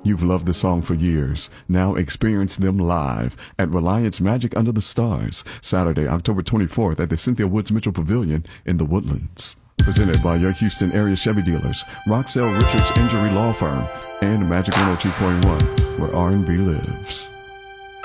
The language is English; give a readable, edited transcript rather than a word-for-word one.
You've loved the song for years. Now experience them live at Reliance Magic Under the Stars, Saturday, October 24th at the Cynthia Woods Mitchell Pavilion in the Woodlands. Presented by your Houston area Chevy dealers, Roxell Richards Injury Law Firm, and Magic 102.1, where R&B lives.